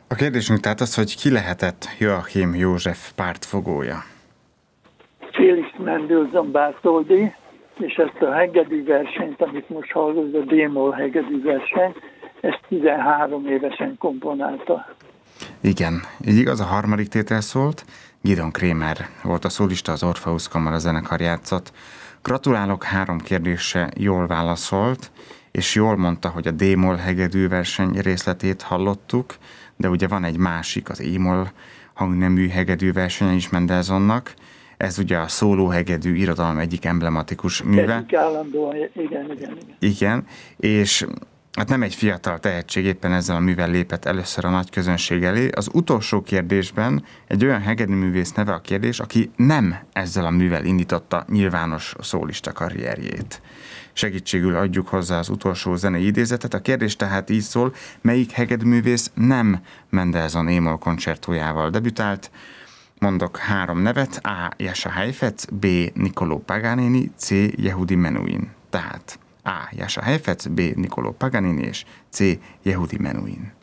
A kérdésünk tehát az, hogy ki lehetett Joachim József pártfogója? Félix Mendelssohn Bartholdy, és ezt a hegedű versenyt, amit most hallod, a D-moll hegedű verseny, ezt 13 évesen komponálta. Igen, így igaz, a harmadik tétel szólt. Gidon Kremer volt a szólista, az Orpheus Kamara zenekar játszott. Gratulálok, 3 kérdésre jól válaszolt, és jól mondta, hogy a D-moll hegedű verseny részletét hallottuk, de ugye van egy másik, az E-moll hangnemű hegedű versenye is Mendelssohnnak. Ez ugye a szólóhegedű irodalom egyik emblematikus műve. Egyik állandóan, igen. Igen, és hát nem egy fiatal tehetség éppen ezzel a művel lépett először a nagy közönség elé. Az utolsó kérdésben egy olyan hegedűművész neve a kérdés, aki nem ezzel a művel indította nyilvános szólista karrierjét. Segítségül adjuk hozzá az utolsó zenei idézetet. A kérdés tehát így szól, melyik hegedűművész nem Mendelssohn E-moll koncertójával debütált. Mondok 3 nevet: A. Jascha Heifetz, B. Niccolò Paganini, C. Yehudi Menuhin. Tehát A. Jascha Heifetz, B. Niccolò Paganini és C. Yehudi Menuhin.